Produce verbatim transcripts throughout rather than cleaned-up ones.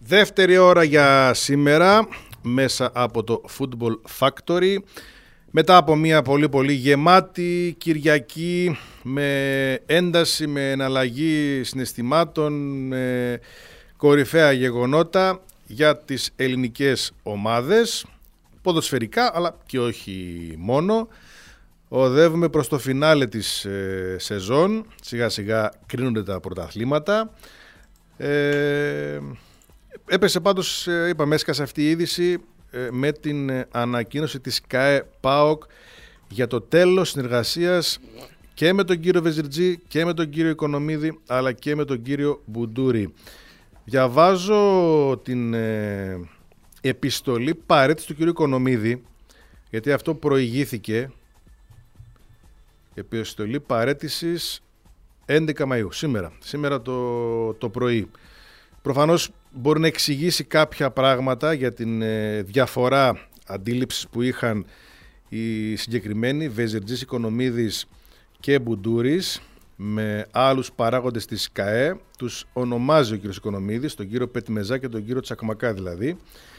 Δεύτερη ώρα για σήμερα μέσα από το Football Factory. Μετά από μια πολύ πολύ γεμάτη Κυριακή με ένταση, με εναλλαγή συναισθημάτων, με κορυφαία γεγονότα για τις ελληνικές ομάδες, ποδοσφαιρικά αλλά και όχι μόνο. Οδεύουμε προς το φινάλε της ε, σεζόν, σιγά σιγά κρίνονται τα πρωταθλήματα. Ε, έπεσε πάντως, ε, είπαμε, έσκασε αυτή η είδηση ε, με την ε, ανακοίνωση της ΚΑΕ ΠΑΟΚ για το τέλος συνεργασίας και με τον κύριο Βεζιρτζή και με τον κύριο Οικονομίδη αλλά και με τον κύριο Μπουντούρη. Διαβάζω την ε, επιστολή παρέτηση του κύριου Οικονομίδη, γιατί αυτό προηγήθηκε. Επιστολή παρέτησης έντεκα Μαΐου, σήμερα, σήμερα το, το πρωί. Προφανώς μπορεί να εξηγήσει κάποια πράγματα για την ε, διαφορά αντίληψης που είχαν οι συγκεκριμένοι Βεζιρτζής, Οικονομίδης και Μπουντούρης με άλλους παράγοντες της ΚΑΕ. Τους ονομάζει ο κύριος Οικονομίδης, τον κύριο Πετμεζά και τον κύριο Τσακμακά δηλαδή.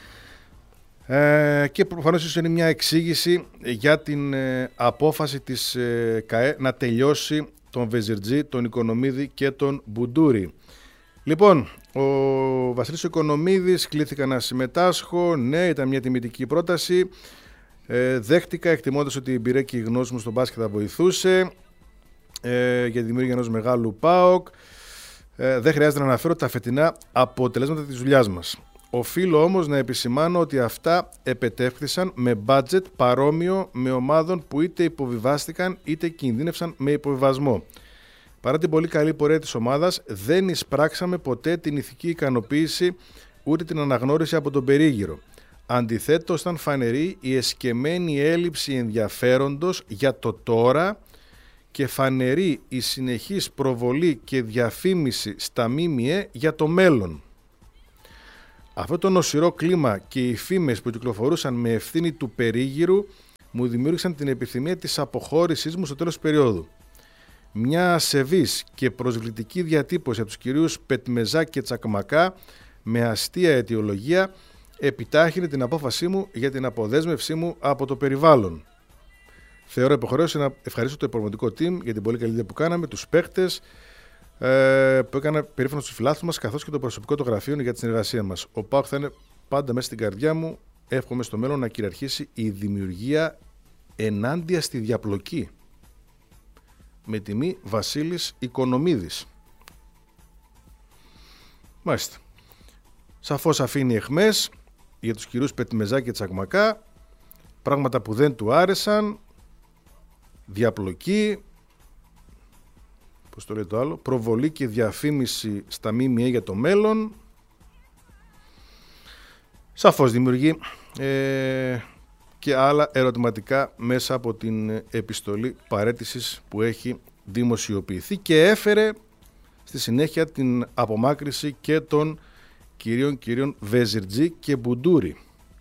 Ε, και προφανώς ίσως είναι μια εξήγηση για την ε, απόφαση της ε, ΚΑΕ να τελειώσει τον Βεζιρτζή, τον Οικονομίδη και τον Μπουντούρη. Λοιπόν, ο Βασίλης Οικονομίδης κλήθηκα να συμμετάσχω. Ναι, ήταν μια τιμητική πρόταση. Ε, δέχτηκα, εκτιμώντας ότι η εμπειρία και η γνώση μου στον μπάσκετ θα βοηθούσε ε, για τη δημιουργία ενός μεγάλου ΠΑΟΚ. Ε, δεν χρειάζεται να αναφέρω τα φετινά αποτελέσματα της δουλειάς μας. Οφείλω όμως να επισημάνω ότι αυτά επετεύχθησαν με μπάτζετ παρόμοιο με ομάδων που είτε υποβιβάστηκαν είτε κινδύνευσαν με υποβιβασμό. Παρά την πολύ καλή πορεία της ομάδας, δεν εισπράξαμε ποτέ την ηθική ικανοποίηση ούτε την αναγνώριση από τον περίγυρο. Αντιθέτως, ήταν φανερή η εσκεμμένη έλλειψη ενδιαφέροντος για το τώρα και φανερή η συνεχής προβολή και διαφήμιση στα ΜΜΕ για το μέλλον. Αυτό το νοσηρό κλίμα και οι φήμες που κυκλοφορούσαν με ευθύνη του περίγυρου μου δημιούργησαν την επιθυμία της αποχώρησής μου στο τέλος της περίοδου. Μια ασεβής και προσβλητική διατύπωση από τους κυρίους Πετμεζά και Τσακμακά με αστεία αιτιολογία επιτάχυνε την απόφασή μου για την αποδέσμευσή μου από το περιβάλλον. Θεωρώ υποχρέωση να ευχαριστήσω το υπορμοτικό team για την πολύ καλή δουλειά που κάναμε, τους παίκτες ε, που έκανα περήφανο στους φιλάθλους μας, καθώς και το προσωπικό των γραφείων για τη συνεργασία μας. Ο ΠΑΟΚ θα είναι πάντα μέσα στην καρδιά μου. Εύχομαι στο μέλλον να κυριαρχήσει η δημιουργία ενάντια στη διαπλοκή. Με τιμή Βασίλης Οικονομίδης. Μάλιστα. Σαφώς αφήνει αιχμές για τους κυρίους Πετμεζά και Τσακμακά, πράγματα που δεν του άρεσαν, διαπλοκή, πώς το λέει το άλλο, προβολή και διαφήμιση στα ΜΜΕ για το μέλλον. Σαφώς δημιουργεί ε, και άλλα ερωτηματικά μέσα από την επιστολή παραίτησης που έχει δημοσιοποιηθεί και έφερε στη συνέχεια την απομάκρυση και των κυρίων κυρίων Βεζιρτζή και Μπουντούρη.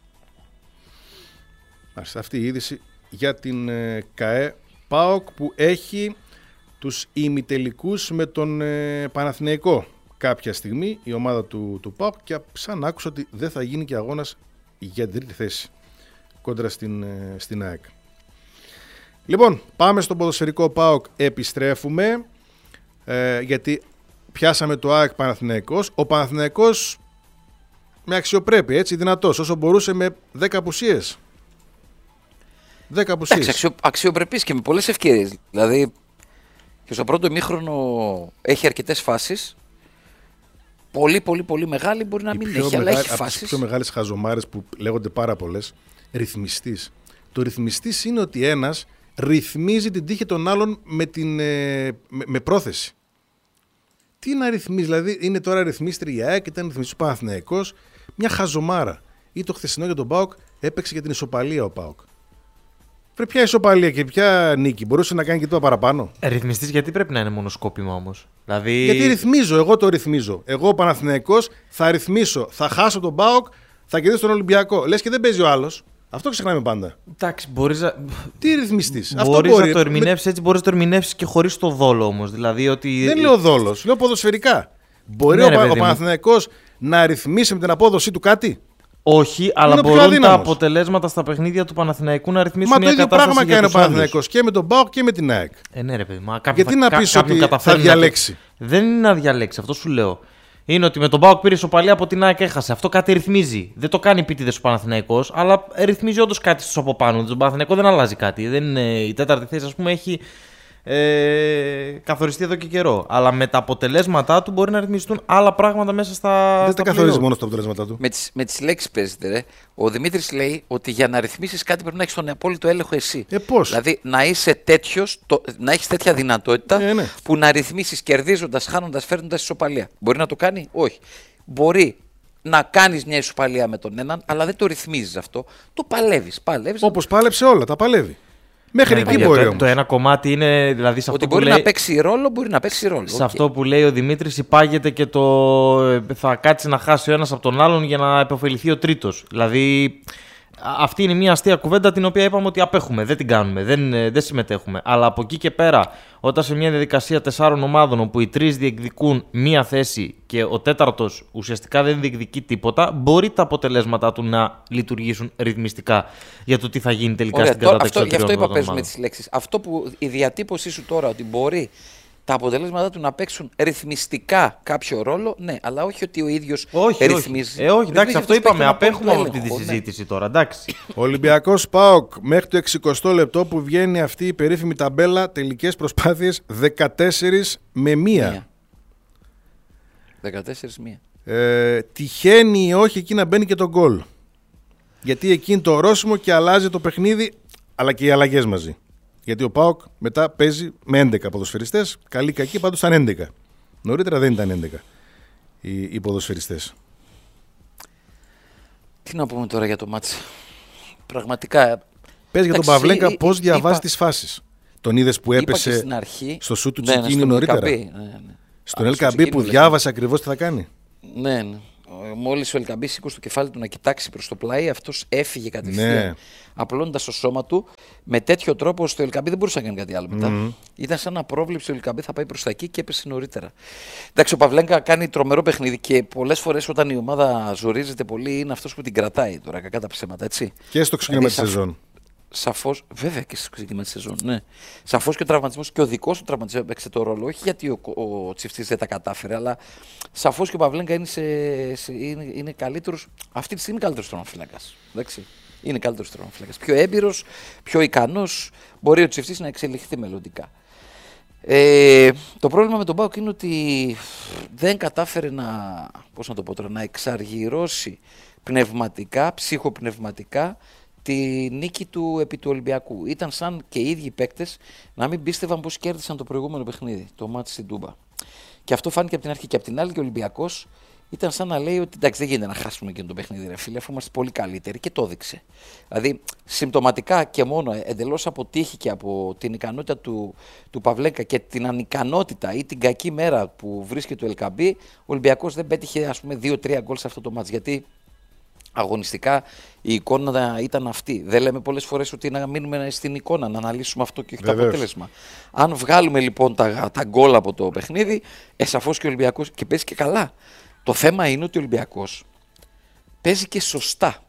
Αυτή η είδηση για την ε, ΚΑΕ ΠΑΟΚ που έχει τους ημιτελικούς με τον ε, Παναθηναϊκό κάποια στιγμή, η ομάδα του, του ΠΑΟΚ, και σαν άκουσα ότι δεν θα γίνει και αγώνας για την τρίτη θέση κόντρα στην, ε, στην ΑΕΚ. Λοιπόν, πάμε στο ποδοσφαιρικό ΠΑΟΚ, επιστρέφουμε ε, γιατί πιάσαμε το ΑΕΚ Παναθηναϊκός. Ο Παναθηναϊκός με αξιοπρέπεια, έτσι, δυνατός, όσο μπορούσε, με δέκα απουσίες. δέκα απουσίες. Αξιο, αξιοπρεπής και με πολλές ευκαιρίες. Δηλαδή, και στο πρώτο ημίχρονο έχει αρκετές φάσεις. Πολύ, πολύ, πολύ μεγάλη μπορεί να Η μην πιο έχει, μεγάλη, αλλά έχει από φάσεις. τις πιο μεγάλες χαζομάρες που λέγονται πάρα πολλές, ρυθμιστής. Το ρυθμιστής είναι ότι ένας ρυθμίζει την τύχη των άλλων με, την, ε, με, με πρόθεση. Τι να ρυθμίζει, δηλαδή είναι τώρα ρυθμίστρια η ΑΕΚ, ήταν ρυθμιστής ο Παναθηναϊκός, μια χαζομάρα. Ή το χθεσινό για τον ΠΑΟΚ έπαιξε για την ισοπαλία ο ΠΑΟΚ. Πρέπει ποια ισοπαλία και ποια νίκη, μπορούσε να κάνει και τώρα παραπάνω. Ρυθμιστής γιατί πρέπει να είναι μόνο σκόπιμα όμως. Δηλαδή... Γιατί ρυθμίζω, εγώ το ρυθμίζω. Εγώ ο Παναθηναϊκός θα ρυθμίσω, θα χάσω τον ΠΑΟΚ, θα κερδίσω τον Ολυμπιακό. Λες και δεν παίζει ο άλλος. Αυτό ξεχνάμε πάντα. Εντάξει, μπορείς να. Τι ρυθμιστής. Μπορείς μπορεί... να το ερμηνεύσεις με... έτσι, μπορείς να το ερμηνεύσεις και χωρίς το δόλο όμως. Δηλαδή ότι. Δεν λέω δόλος, λέω ποδοσφαιρικά. Μπορεί Ναι, ο, ρε, Πα- παιδί ο μου. Παναθηναϊκός να ρυθμίσει με την απόδοσή του κάτι. Όχι, αλλά Είναι ο πιο μπορούν τα αδύναμος. αποτελέσματα στα παιχνίδια του Παναθηναϊκού να ρυθμίσουν Μα μια το ίδιο κατάσταση πράγμα για κάνει ο τους άλλους. Παναθηναϊκός και με τον ΠΑΟΚ και με την ΑΕΚ. Ε, ναι, ρε παιδί, μα κάποιοι Γιατί θα- να πεις κα- κάποιοι ότι θα καταφέρνουν να διαλέξει. το- Δεν είναι να διαλέξει, αυτό σου λέω. Είναι ότι με τον ΠΑΟΚ πήρε ισοπαλία από την ΑΕΚ, έχασε. Αυτό κάτι ρυθμίζει. Δεν το κάνει επίτηδες ο Παναθηναϊκός, αλλά ρυθμίζει όντως κάτι στους από πάνω. Στον Παναθηναϊκό δεν αλλάζει κάτι. Δεν είναι... Η τέταρτη θέση, ας πούμε, έχει ε, καθοριστεί εδώ και καιρό. Αλλά με τα αποτελέσματά του μπορεί να ρυθμιστούν άλλα πράγματα μέσα στα. Δεν στα τα καθορίζει play-off. μόνο στα αποτελέσματά του. Με τις, με τις λέξεις παίζεται, ρε. Ο Δημήτρης λέει ότι για να ρυθμίσεις κάτι πρέπει να έχεις τον απόλυτο έλεγχο εσύ. Ε, πώς? Δηλαδή να είσαι τέτοιος, το, να έχεις τέτοια δυνατότητα Ε, ναι. που να ρυθμίσεις κερδίζοντας, χάνοντας, φέρνοντας ισοπαλία. Μπορεί να το κάνει? Όχι. Μπορεί να κάνεις μια ισοπαλία με τον έναν, αλλά δεν το ρυθμίζεις αυτό. Το παλεύεις. παλεύεις Όπως πάλεψε όλα, τα παλεύει. Μέχρι Ναι, εκεί παιδιά, μπορεί το, όμως. το ένα κομμάτι είναι. Δηλαδή σε αυτό ότι που μπορεί λέει, να παίξει ρόλο, μπορεί να παίξει ρόλο. σε Οκ. αυτό που λέει ο Δημήτρης υπάγεται και το ε, θα κάτσει να χάσει ο ένας από τον άλλον για να επωφεληθεί ο τρίτος. Δηλαδή α- αυτή είναι μια αστεία κουβέντα την οποία είπαμε ότι απέχουμε, δεν την κάνουμε, δεν, ε, δεν συμμετέχουμε. Αλλά από εκεί και πέρα, όταν σε μια διαδικασία τεσσάρων ομάδων όπου οι τρεις διεκδικούν μία θέση και ο τέταρτος ουσιαστικά δεν διεκδικεί τίποτα, μπορεί τα αποτελέσματά του να λειτουργήσουν ρυθμιστικά για το τι θα γίνει τελικά Ωραία, στην τώρα, κατάταξη αυτό, των γι' αυτό τριών είπα πρώτων παίζουμε ομάδων. τις λέξεις. Αυτό που η διατύπωσή σου τώρα ότι μπορεί τα αποτελέσματά του να παίξουν ρυθμιστικά κάποιο ρόλο, ναι, αλλά όχι ότι ο ίδιος Όχι, ρυθμίζει. όχι. Ε, όχι, εντάξει, Ρυθμίζει αυτό αυτός είπαμε. που έχει τον Απέχουμε από απόλυτο αυτή τη έλεγχο, ναι. συζήτηση τώρα, εντάξει. Ολυμπιακός ΠΑΟΚ μέχρι το εξηκοστό λεπτό που βγαίνει αυτή η περίφημη ταμπέλα, τελικές προσπάθειες δεκατέσσερα με μία. Μία. δεκατέσσερα μία. Ε, τυχαίνει ή όχι εκεί να μπαίνει και το γκολ. Γιατί εκεί είναι το ορόσημο και αλλάζει το παιχνίδι, αλλά και οι αλλαγές μαζί. Γιατί ο ΠΑΟΚ μετά παίζει με έντεκα ποδοσφαιριστές, καλή κακή πάντως ήταν έντεκα. Νωρίτερα δεν ήταν έντεκα οι, οι ποδοσφαιριστές. Τι να πούμε τώρα για το μάτς. Πραγματικά. Πες για τον Εντάξει, Παυλέγκα εί- πώς εί- διαβάζει είπα- τις φάσεις. Τον είδες που είπα και έπεσε στην αρχή. στο σου του Ναι, ναι, Τσικίνη στον νωρίτερα. Ελκαμπή, ναι, ναι. Στον Α, Ελκαμπή Τσικίνη που λες. διάβασε ακριβώς τι θα κάνει. Ναι, ναι. Μόλις ο Ελκαμπή σήκωσε το κεφάλι του να κοιτάξει προς το πλάι, αυτός έφυγε κατευθείαν, Ναι. απλώνοντας το σώμα του με τέτοιο τρόπο ώστε ο Ελκαμπή δεν μπορούσε να κάνει κάτι άλλο μετά. Μμμ. Ήταν σαν να πρόβλεψε ο Ελκαμπή θα πάει προς τα εκεί και έπεσε νωρίτερα. Εντάξει, ο Παυλέγκα κάνει τρομερό παιχνίδι και πολλές φορές όταν η ομάδα ζορίζεται πολύ είναι αυτός που την κρατάει τώρα, κακά τα ψέματα, έτσι. Και στο ξεκίνημα της Δηλαδή, σεζόν. Σαφώς, βέβαια και στο ξεκίνημα τη σεζόν. Ναι. Σαφώς και ο τραυματισμός και ο δικός του τραυματισμός έπαιξε το ρόλο. Όχι γιατί ο, ο Τσιφτής δεν τα κατάφερε, αλλά σαφώς και ο Παυλέγκα είναι, σε, σε, είναι, είναι καλύτερος. Αυτή τη στιγμή καλύτερος τερματοφύλακας. Εντάξει. Είναι καλύτερος τερματοφύλακας. Πιο έμπειρος, πιο ικανός. Μπορεί ο Τσιφτής να εξελιχθεί μελλοντικά. Ε, το πρόβλημα με τον ΠΑΟΚ είναι ότι δεν κατάφερε να, πώς να το πω τώρα, να εξαργυρώσει πνευματικά, ψυχοπνευματικά τη νίκη του επί του Ολυμπιακού. Ήταν σαν και οι ίδιοι οι παίκτες να μην πίστευαν πως κέρδισαν το προηγούμενο παιχνίδι, το μάτι στην Τούμπα. Και αυτό φάνηκε από την αρχή. Και από την άλλη και ο Ολυμπιακός ήταν σαν να λέει ότι εντάξει, δεν γίνεται να χάσουμε εκείνο το παιχνίδι, ρε φίλε, αφού είμαστε πολύ καλύτεροι. Και το έδειξε. Δηλαδή, συμπτωματικά και μόνο εντελώς από τύχη και από την ικανότητα του, του Παυλέγκα και την ανικανότητα ή την κακή μέρα που βρίσκεται ο Ελκαμπή, ο Ολυμπιακός δεν πέτυχε, ας πούμε, δύο τρία γκολ σε αυτό το μάτς. Γιατί αγωνιστικά η εικόνα ήταν αυτή. Δεν λέμε πολλές φορές ότι να μείνουμε στην εικόνα, να αναλύσουμε αυτό και όχι το Βεβαίως. αποτέλεσμα. Αν βγάλουμε λοιπόν τα, τα γκολ από το παιχνίδι, ε, σαφώς και ο Ολυμπιακός και παίζει και καλά. Το θέμα είναι ότι ο Ολυμπιακός παίζει και σωστά.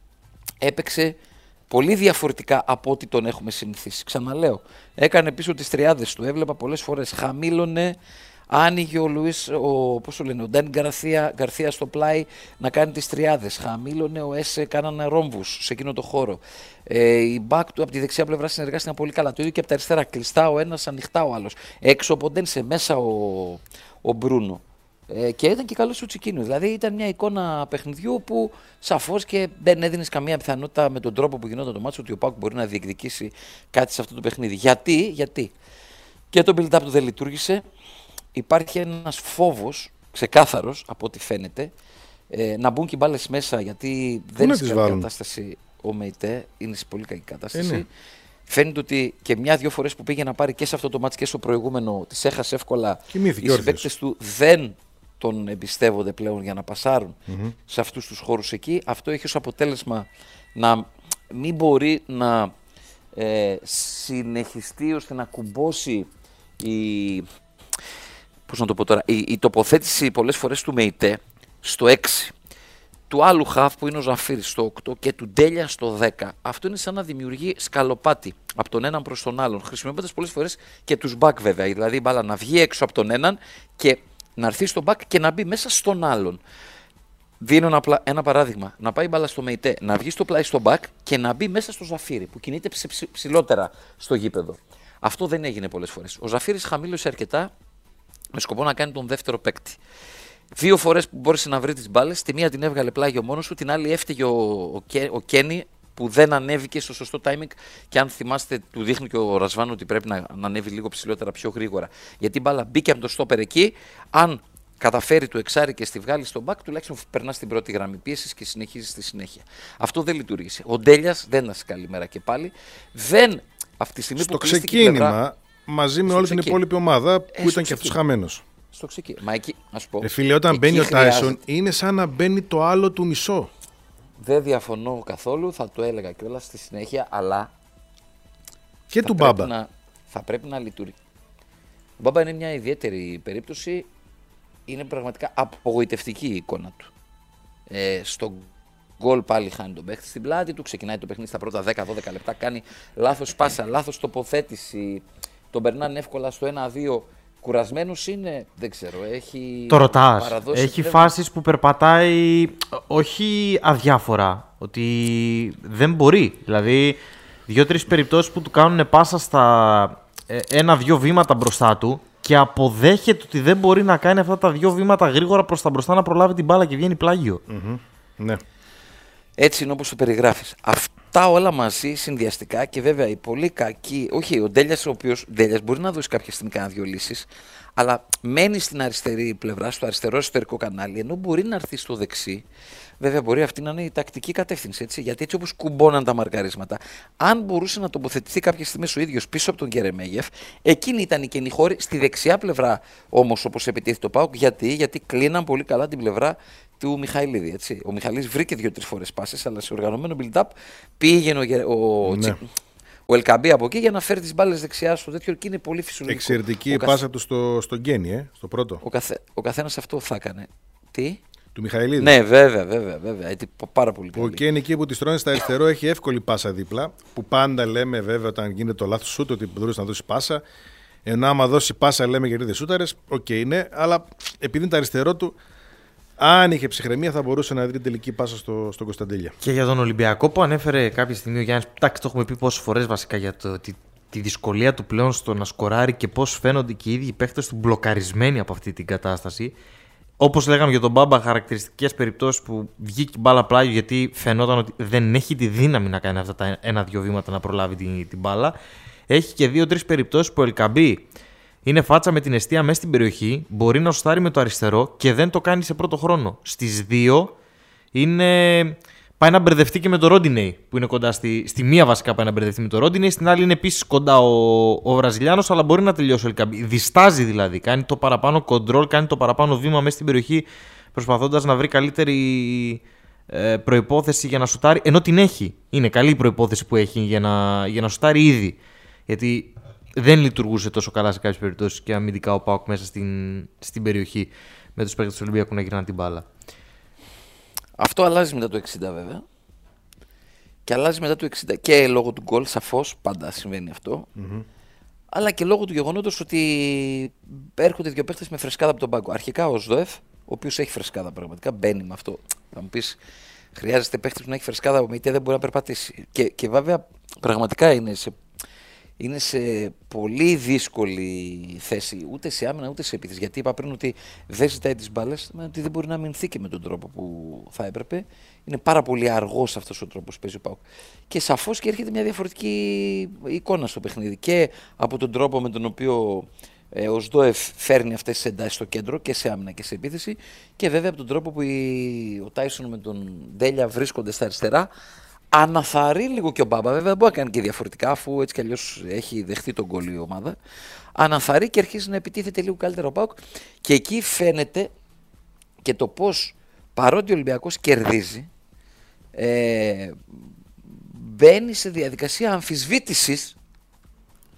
Έπαιξε πολύ διαφορετικά από ό,τι τον έχουμε συνηθίσει. Ξαναλέω, έκανε πίσω τις τριάδες του. Έβλεπα πολλές φορές, χαμήλωνε, άνοιγε ο Λουίς, ο, πώς το λένε, ο Ντάνι Γκαρθία, Γκαρθία στο πλάι να κάνει τις τριάδες. Χαμήλωνε, ο Έσε κάνανε ρόμβους σε εκείνο το χώρο. Ε, η μπακ του από τη δεξιά πλευρά συνεργάστηκαν πολύ καλά. Το ίδιο και από τα αριστερά. Κλειστά ο ένας, ανοιχτά ο άλλος. Έξω ο Ντένσε, μέσα ο, ο Μπρούνο. Ε, και ήταν και καλός ο Τσικίνιο. Δηλαδή ήταν μια εικόνα παιχνιδιού που σαφώς και δεν έδινε καμία πιθανότητα με τον τρόπο που γινόταν το μάτσο ότι ο Πάκου μπορεί να διεκδικήσει κάτι σε αυτό το παιχνίδι. Γιατί, γιατί και το build-up του δεν λειτουργήσε. Υπάρχει ένας φόβος ξεκάθαρος από ό,τι φαίνεται ε, να μπουν και οι μπάλες μέσα γιατί δεν είναι σε καλή βάλουν? κατάσταση ο Μεϊτέ, είναι σε πολύ κακή κατάσταση. Ε, ναι. Φαίνεται ότι και μια-δυο φορές που πήγε να πάρει και σε αυτό το μάτς και στο προηγούμενο τις έχασε εύκολα. Κοιμήθηκε Οι όρθιος. συμπαίκτες του δεν τον εμπιστεύονται πλέον για να πασάρουν Mm-hmm. σε αυτούς τους χώρους εκεί. Αυτό έχει ως αποτέλεσμα να μην μπορεί να ε, συνεχιστεί ώστε να κουμπώσει η... πώς να το πω τώρα, η, η τοποθέτηση πολλές φορές του Μεϊτέ στο έξι, του άλλου χαφ που είναι ο Ζαφύρης στο οκτώ και του Ντέλια στο δέκα. Αυτό είναι σαν να δημιουργεί σκαλοπάτι από τον έναν προς τον άλλον, χρησιμοποιώντας πολλές φορές και τους back βέβαια. Δηλαδή η μπάλα να βγει έξω από τον έναν και να έρθει στο back και να μπει μέσα στον άλλον. Δίνω ένα, ένα παράδειγμα. Να πάει η μπάλα στο Μεϊτέ, να βγει στο πλάι στο back και να μπει μέσα στο Ζαφύρι που κινείται ψ, ψ, ψηλότερα στο γήπεδο. Αυτό δεν έγινε πολλές φορές. Ο Ζαφύρης χαμήλωσε αρκετά με σκοπό να κάνει τον δεύτερο παίκτη. Δύο φορές που μπόρεσε να βρει τις μπάλες, τη μία την έβγαλε πλάγιο μόνος του, την άλλη έφταιγε ο, ο, ο Κένι που δεν ανέβηκε στο σωστό timing. Και αν θυμάστε, του δείχνει και ο Ρασβάν ότι πρέπει να, να ανέβει λίγο ψηλότερα πιο γρήγορα. Γιατί η μπάλα μπήκε από το στόπερ εκεί. Αν καταφέρει το εξάρι και στη βγάλει στο back, τουλάχιστον περνά στην πρώτη γραμμή πίεσης και συνεχίζει στη συνέχεια. Αυτό δεν λειτουργήσε. Ο Ντέλιας δεν ήταν καλή μέρα και πάλι. Δεν, αυτή τη στιγμή στο που ξεκίνημα, πλευρά, μαζί με όλη την υπόλοιπη ομάδα που ε, ήταν και αυτός χαμένος. Στο ξεκίνημα. Μα εκεί, ας πω, ε, φίλε, όταν μπαίνει ο Τάισον, είναι σαν να μπαίνει το άλλο του μισό. Δεν διαφωνώ καθόλου, θα το έλεγα κιόλας στη συνέχεια, αλλά. Και του Μπάμπα. Να, θα πρέπει να λειτουργεί. Ο Μπάμπα είναι μια ιδιαίτερη περίπτωση. Είναι πραγματικά απογοητευτική η εικόνα του. Ε, στο γκολ πάλι χάνει τον παίχτη στην πλάτη του, ξεκινάει το παιχνίδι στα πρώτα δέκα δώδεκα λεπτά, κάνει λάθος πάσα, λάθος τοποθέτηση, τον περνάνε εύκολα στο ένα δύο. Κουρασμένος είναι, δεν ξέρω, έχει. Το ρωτάς. παραδώσει Έχει πνεύμα. φάσεις που περπατάει όχι αδιάφορα, ότι δεν μπορεί. Δηλαδή, δύο-τρεις περιπτώσεις που του κάνουν πάσα στα ε, ένα-δυο βήματα μπροστά του και αποδέχεται ότι δεν μπορεί να κάνει αυτά τα δύο βήματα γρήγορα προς τα μπροστά να προλάβει την μπάλα και βγαίνει πλάγιο. Mm-hmm. Ναι. Έτσι είναι όπως το περιγράφεις. Αυτά όλα μαζί συνδυαστικά και βέβαια η πολύ κακή. Όχι, ο Ντέλιας, ο οποίος Ντέλιας μπορεί να δώσει κάποια στιγμή κάνα δύο λύσεις, αλλά μένει στην αριστερή πλευρά, στο αριστερό εσωτερικό κανάλι, ενώ μπορεί να έρθει στο δεξί. Βέβαια, μπορεί αυτή να είναι η τακτική κατεύθυνση. Έτσι, γιατί έτσι όπως κουμπώναν τα μαρκαρίσματα, αν μπορούσε να τοποθετηθεί κάποια στιγμή ο ίδιος πίσω από τον Γερεμέγεφ, εκείνη ήταν η κενή χώρη. Στη δεξιά πλευρά όμως, όπως επιτίθεται ο ΠΑΟΚ, γιατί, γιατί κλείναν πολύ καλά την πλευρά του Μιχαηλίδη. Έτσι. Ο Μιχαηλίδης βρήκε δύο-τρεις φορές πάσες, αλλά σε οργανωμένο build-up πήγαινε ο, ο, ναι. ο Ελκαμπή από εκεί για να φέρει τις μπάλες δεξιά στο τέτοιο και είναι πολύ φυσιολογικό. Εξαιρετική η ο πάσα καθ... του στο, στο Γκένι, ε, στο πρώτο. Ο, καθέ... ο καθένας αυτό θα έκανε. Τι? Του Μιχαηλίδη. Ναι, βέβαια, βέβαια, βέβαια. Έτσι, πάρα πολύ καλή. Ο Γκένι εκεί που τη τρώνε στα αριστερό έχει εύκολη πάσα δίπλα. Που πάντα λέμε βέβαια όταν γίνεται το λάθος σούτ ότι μπορείς να δώσει πάσα. Ενώ άμα δώσει πάσα λέμε γιατί δεν σούταρες. Οκ, okay, ναι, αλλά επειδή είναι το αριστερό του. Αν είχε ψυχραιμία θα μπορούσε να δει την τελική πάσα στο, στον Κωνσταντέλια. Και για τον Ολυμπιακό που ανέφερε κάποια στιγμή ο Γιάννης, εντάξει, το έχουμε πει πόσες φορές βασικά για το, τη, τη δυσκολία του πλέον στο να σκοράρει και πώς φαίνονται και οι ίδιοι παίχτες του μπλοκαρισμένοι από αυτή την κατάσταση. Όπως λέγαμε για τον Μπάμπα, χαρακτηριστικές περιπτώσεις που βγήκε μπάλα πλάγιο γιατί φαινόταν ότι δεν έχει τη δύναμη να κάνει αυτά τα ένα-δύο βήματα να προλάβει την, την μπάλα. Έχει και δύο-τρεις περιπτώσεις που ο Ελκαμπή είναι φάτσα με την εστία μέσα στην περιοχή, μπορεί να σουτάρει με το αριστερό και δεν το κάνει σε πρώτο χρόνο. Στις δύο είναι... πάει να μπερδευτεί και με το Ρόντινεϊ που είναι κοντά στη... στη μία βασικά πάει να μπερδευτεί με το Ρόντινεϊ, στην άλλη είναι επίσης κοντά ο, ο Βραζιλιάνος, αλλά μπορεί να τελειώσει ο Ελκαμπή. Διστάζει δηλαδή, κάνει το παραπάνω κοντρόλ, κάνει το παραπάνω βήμα μέσα στην περιοχή προσπαθώντας να βρει καλύτερη ε, προϋπόθεση για να σουτάρει, ενώ την έχει. Είναι καλή η προϋπόθεση που έχει για να, για να σουτάρει ήδη. Γιατί δεν λειτουργούσε τόσο καλά σε κάποιες περιπτώσεις και αμυντικά ο ΠΑΟΚ μέσα στην, στην περιοχή με τους παίκτες του Ολυμπιακού να γυρνάνε την μπάλα. Αυτό αλλάζει μετά το εξήντα βέβαια. Και αλλάζει μετά το εξήντα και λόγω του γκολ, σαφώς πάντα συμβαίνει αυτό. Mm-hmm. Αλλά και λόγω του γεγονότος ότι έρχονται δύο παίκτες με φρεσκάδα από τον πάγκο. Αρχικά ο Σδοεφ, ο οποίος έχει φρεσκάδα πραγματικά, μπαίνει με αυτό. Θα μου πεις, χρειάζεται παίκτης που να έχει φρεσκάδα, ο Μεϊτέ δεν μπορεί να περπατήσει. Και, και βέβαια πραγματικά είναι σε. Είναι σε πολύ δύσκολη θέση, ούτε σε άμυνα ούτε σε επίθεση. Γιατί είπα πριν ότι δεν ζητάει τις μπάλες, ότι δεν μπορεί να αμυνθεί και με τον τρόπο που θα έπρεπε. Είναι πάρα πολύ αργός αυτός ο τρόπος που παίζει ο ΠΑΟΚ. Και σαφώς και έρχεται μια διαφορετική εικόνα στο παιχνίδι. Και από τον τρόπο με τον οποίο ε, ο Σδόεφ φέρνει αυτές τις εντάσεις στο κέντρο και σε άμυνα και σε επίθεση. Και βέβαια από τον τρόπο που η, ο Τάισον με τον Ντέλια βρίσκονται στα αριστερά. Αναθαρρεί λίγο και ο Μπάμπα, βέβαια μπορεί να κάνει και διαφορετικά, αφού έτσι κι αλλιώς έχει δεχτεί τον γκολ η ομάδα. Αναθαρρεί και αρχίζει να επιτίθεται λίγο καλύτερα ο ΠΑΟΚ. Και εκεί φαίνεται και το πώς παρότι ο Ολυμπιακός κερδίζει, ε, μπαίνει σε διαδικασία αμφισβήτησης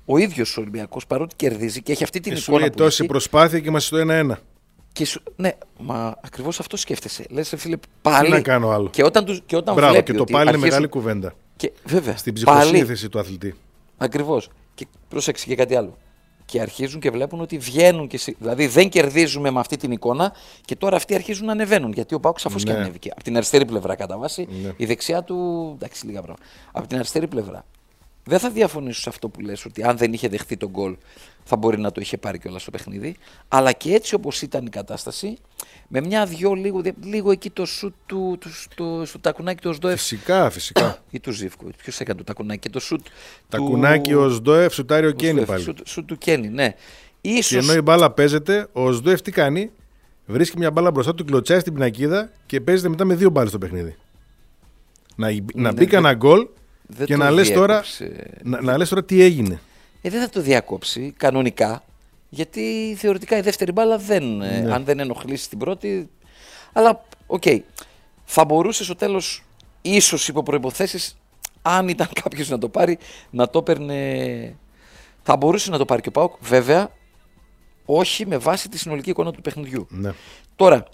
ο ίδιος ο Ολυμπιακός, παρότι κερδίζει και έχει αυτή την και εικόνα. Σου λέει τόση έχει, προσπάθεια και είμαστε στο ένα ένα. Και σου, ναι, μα ακριβώς αυτό σκέφτεσαι. Λες, φίλε, πάλι. Τι να κάνω άλλο. Και όταν, τους, και όταν Μπράβο, βλέπει και το ότι πάλι είναι αρχίζουν, μεγάλη κουβέντα. Και, βέβαια, στην πάλι, ψυχοσύνθεση του αθλητή. Ακριβώς. Και πρόσεξε και κάτι άλλο. Και αρχίζουν και βλέπουν ότι βγαίνουν. Και, δηλαδή δεν κερδίζουμε με αυτή την εικόνα και τώρα αυτοί αρχίζουν να ανεβαίνουν. Γιατί ο Πάοκ σαφώς Ναι. και ανέβηκε. Από την αριστερή πλευρά κατά βάση. Ναι. Η δεξιά του. Εντάξει, λίγα πράγματα. Από την αριστερή πλευρά. Δεν θα διαφωνήσω σε αυτό που λες ότι αν δεν είχε δεχτεί τον γκολ θα μπορεί να το είχε πάρει κιόλας στο παιχνίδι. Αλλά και έτσι όπως ήταν η κατάσταση, με μια-δυο λίγο, λίγο εκεί το σουτ του, του, στο, στο τακουνάκι του Οσδόεφ. Φυσικά, φυσικά. Ή του Ζήφκο. Ποιος έκανε το τακουνάκι και το σουτ. Τακουνάκι ο Σδόεφ, σουτάρει ο Κένι πάλι. Σουτ, σουτ του Κένι, ναι. Και Ίσως... ενώ η μπάλα παίζεται, ο Σδόεφ τι κάνει, βρίσκει μια μπάλα μπροστά του, κλωτσάει στην πινακίδα και παίζεται μετά με δύο μπάλες στο παιχνίδι. Να, ναι, να μπει κανένα γκολ και να λες, τώρα, να, να λες τώρα τι έγινε. Ε, δεν θα το διακόψει κανονικά, γιατί θεωρητικά η δεύτερη μπάλα δεν, ναι. αν δεν ενοχλήσει την πρώτη. Αλλά, οκ, okay, θα μπορούσε στο τέλος, ίσως υπό προϋποθέσεις, αν ήταν κάποιος να το πάρει, να το έπαιρνε. Θα μπορούσε να το πάρει και ο ΠΑΟΚ, βέβαια, όχι με βάση τη συνολική εικόνα του παιχνιδιού. Ναι. Τώρα,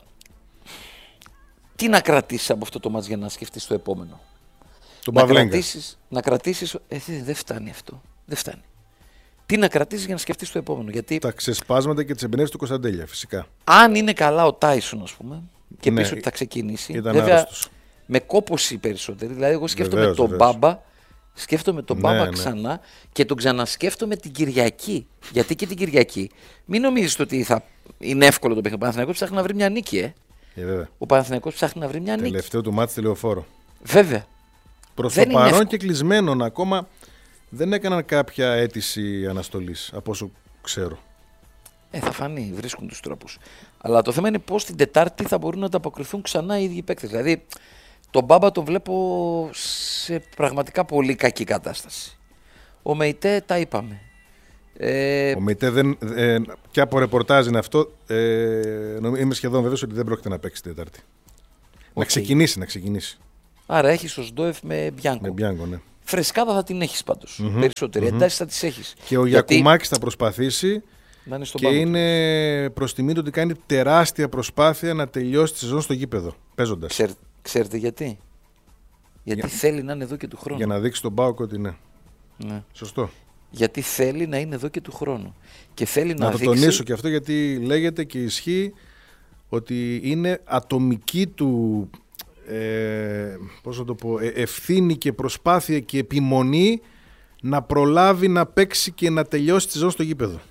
τι να κρατήσεις από αυτό το μάτς για να σκεφτείς το επόμενο. Τον να Παυλέγκα. κρατήσεις, να κρατήσεις, ε, δεν δε φτάνει αυτό, δεν φτάνει. Τι να κρατήσεις για να σκεφτείς το επόμενο. Γιατί Τα ξεσπάσματα και τις εμπνεύσεις του Κωνσταντέλια, φυσικά. αν είναι καλά ο Τάισον, ας πούμε, και Ναι, πεις ότι θα ξεκινήσει, ήταν βέβαια άρρωστος. με κόπωση περισσότερη. Δηλαδή, εγώ σκέφτομαι Βεβαίως, τον βεβαίως. Μπάμπα, σκέφτομαι τον Ναι, Μπάμπα ναι. ξανά και τον ξανασκέφτομαι την Κυριακή. Γιατί και την Κυριακή, μην νομίζεις ότι θα είναι εύκολο το παιχνίδι. Ο Παναθηναϊκός ψάχνει να βρει μια νίκη, ε. Ε, βέβαια. Ο Παναθηναϊκός ψάχνει να βρει μια νίκη. Τελευταίο του μάτι τηλεοφόρο. Βέβαια. Προς Δεν το είναι παρόν εύκολο. και κλεισμένον ακόμα δεν έκαναν κάποια αίτηση αναστολής, από όσο ξέρω. Ε, θα φανεί, βρίσκουν τους τρόπους. Αλλά το θέμα είναι πώς την Τετάρτη θα μπορούν να ανταποκριθούν ξανά οι ίδιοι παίκτες. Δηλαδή, τον Μπάμπα τον βλέπω σε πραγματικά πολύ κακή κατάσταση. Ο Μεϊτέ τα είπαμε. Ε, Ο Μεϊτέ δεν. Ε, και από ρεπορτάζ είναι αυτό. Ε, νομι- είμαι σχεδόν βέβαιος ότι δεν πρόκειται να παίξει την Τετάρτη. Να Οκ. ξεκινήσει, να ξεκινήσει. άρα έχεις ο Σντόεφ με Μπιάνκο. Με Μπιάνκο, ναι. Φρεσκάδα θα την έχεις πάντως. Μμμ, Περισσότερη. μμμ. Εντάσεις θα τις έχεις. Και ο Γιατί Γιακουμάκης θα προσπαθήσει να είναι στον και πάγκο του. είναι προς τιμή του ότι κάνει τεράστια προσπάθεια να τελειώσει τη σεζόν στο γήπεδο. Παίζοντας. Ξέρ, ξέρετε γιατί. Γιατί Για- θέλει να είναι εδώ και του χρόνου. Για να δείξει τον Πάοκ ότι ναι. Ναι. Σωστό. Γιατί θέλει να είναι εδώ και του χρόνου. Και θέλει Να, να, το δείξει... τονίσω και αυτό γιατί λέγεται και ισχύει ότι είναι ατομική του ε, πώς να το πω, ε, ευθύνη και προσπάθεια και επιμονή να προλάβει να παίξει και να τελειώσει τη σεζόν στο γήπεδο.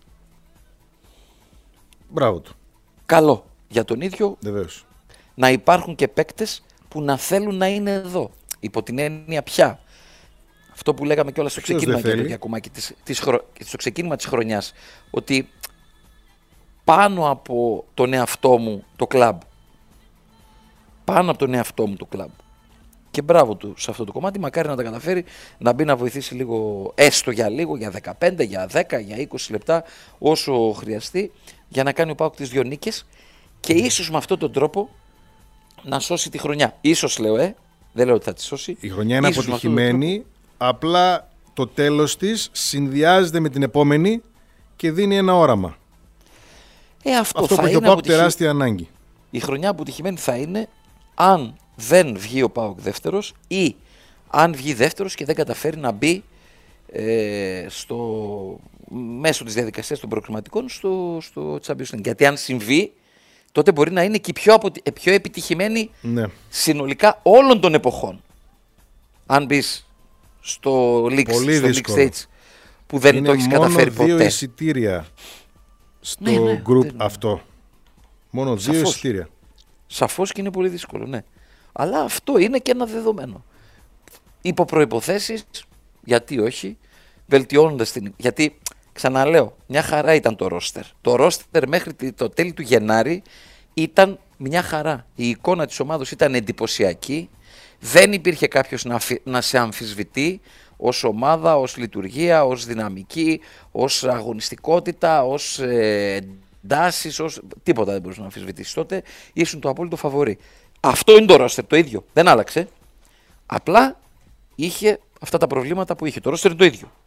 Μπράβο του. Καλό για τον ίδιο Βεβαίως. να υπάρχουν και παίκτες που να θέλουν να είναι εδώ. Υπό την έννοια πια. Αυτό που λέγαμε κιόλας στο Ποιος ξεκίνημα, δεν και το θέλει? Γιακουμάκη, της, της χρο... στο ξεκίνημα της χρονιάς, ότι πάνω από τον εαυτό μου το κλαμπ, πάνω από τον εαυτό μου το κλαμπ, και μπράβο του σε αυτό το κομμάτι, μακάρι να τα καταφέρει, να μπει να βοηθήσει λίγο, έστω για λίγο, για δεκαπέντε, για δέκα, για είκοσι λεπτά, όσο χρειαστεί, για να κάνει ο ΠΑΟΚ τις δύο νίκες και ίσως με αυτόν τον τρόπο να σώσει τη χρονιά. Ίσως λέω, ε, δεν λέω ότι θα τη σώσει. Η χρονιά είναι Ίσως με αυτόν τον αποτυχημένη, απλά το τέλος της συνδυάζεται με την επόμενη και δίνει ένα όραμα. τρόπο. Ε, αυτό, Αυτό θα που έχει ο είναι ΠΑΟΚ αποτυχη- τεράστια ανάγκη. Η χρονιά αποτυχημένη θα είναι αν δεν βγει ο ΠΑΟΚ δεύτερος ή αν βγει δεύτερος και δεν καταφέρει να μπει ε, στο, μέσω της διαδικασίας των προκριματικών στο, στο Champions League. Γιατί αν συμβεί, τότε μπορεί να είναι και η πιο, απο, πιο επιτυχημένη Ναι. συνολικά όλων των εποχών. Αν μπει στο League, Πολύ στο league δύσκολο. Stage που δεν Είναι το έχεις μόνο καταφέρει δύο ποτέ. εισιτήρια στο Ναι, ναι, group δεν- αυτό. Μόνο δύο Σαφώς. εισιτήρια. Σαφώς και είναι πολύ δύσκολο, ναι. Αλλά αυτό είναι και ένα δεδομένο. Υπό προϋποθέσεις, γιατί όχι, βελτιώνοντας την... Γιατί, ξαναλέω, μια χαρά ήταν το ρόστερ. Το ρόστερ μέχρι το τέλη του Γενάρη ήταν μια χαρά. Η εικόνα της ομάδος ήταν εντυπωσιακή. Δεν υπήρχε κάποιος να, αφι- να σε αμφισβητεί ως ομάδα, ως λειτουργία, ως δυναμική, ως αγωνιστικότητα, ως ε, εντάσεις, ως... τίποτα δεν μπορούσε να αμφισβητήσει τότε. Ήσουν το απόλυτο φαβορί. Αυτό είναι το ρόστερ, το ίδιο. Δεν άλλαξε. Απλά είχε αυτά τα προβλήματα που είχε. Το ρόστερ είναι το ίδιο.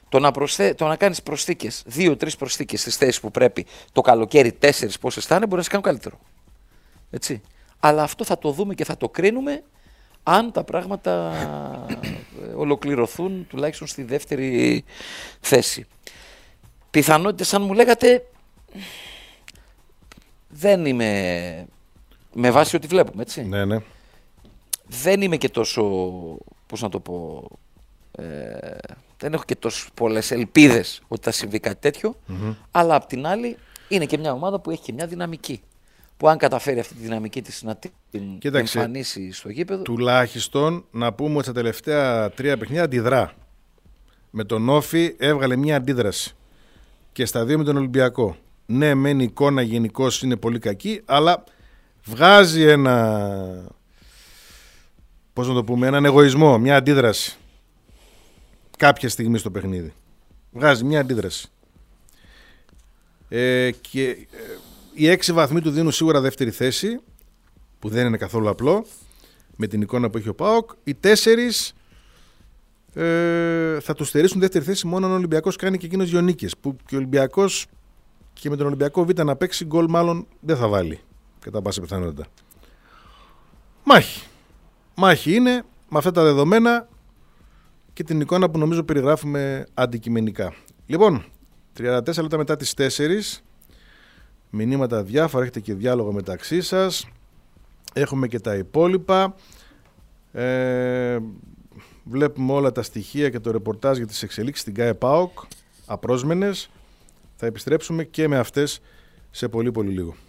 Το να, προσθέ... το να κάνεις προσθήκες, δύο-τρεις προσθήκες στις θέσεις που πρέπει το καλοκαίρι, τέσσερις πόσες θα είναι, μπορεί να σε κάνουν καλύτερο. Έτσι. Αλλά αυτό θα το δούμε και θα το κρίνουμε αν τα πράγματα ολοκληρωθούν τουλάχιστον στη δεύτερη θέση. Πιθανότητες, αν μου λέγατε, δεν είμαι, με βάση ό,τι βλέπουμε, έτσι. Ναι, ναι. Δεν είμαι και τόσο, πώς να το πω, ε, δεν έχω και τόσο πολλές ελπίδες ότι θα συμβεί κάτι τέτοιο, mm-hmm. αλλά απ' την άλλη είναι και μια ομάδα που έχει και μια δυναμική. Που αν καταφέρει αυτή τη δυναμική της να την Κοίταξε, εμφανίσει στο γήπεδο. Τουλάχιστον να πούμε ότι στα τελευταία τρία παιχνίδια αντιδρά. Με τον Όφη έβγαλε μια αντίδραση. Και στα δύο με τον Ολυμπιακό. Ναι, μεν η εικόνα γενικώς είναι πολύ κακή, αλλά βγάζει ένα. Πώς να το πούμε, έναν εγωισμό, μια αντίδραση. Κάποια στιγμή στο παιχνίδι. Βγάζει μια αντίδραση. Ε, και. Ε, Οι έξι βαθμοί του δίνουν σίγουρα δεύτερη θέση, που δεν είναι καθόλου απλό, με την εικόνα που έχει ο ΠΑΟΚ. Οι τέσσερις ε, θα του στερήσουν δεύτερη θέση μόνο αν ο Ολυμπιακός κάνει και εκείνος δύο νίκες. Που και ο Ολυμπιακός και με τον Ολυμπιακό Β να παίξει γκολ, μάλλον δεν θα βάλει κατά πάσα πιθανότητα. Μάχη. Μάχη είναι με αυτά τα δεδομένα και την εικόνα που νομίζω περιγράφουμε αντικειμενικά. Λοιπόν, τριάντα τέσσερα λεπτά μετά τις τέσσερις. Μηνύματα διάφορα, έχετε και διάλογο μεταξύ σας. Έχουμε και τα υπόλοιπα. Ε, βλέπουμε όλα τα στοιχεία και το ρεπορτάζ για τις εξελίξεις στην ΚΑΕ ΠΑΟΚ. Απρόσμενες. Θα επιστρέψουμε και με αυτές σε πολύ πολύ λίγο.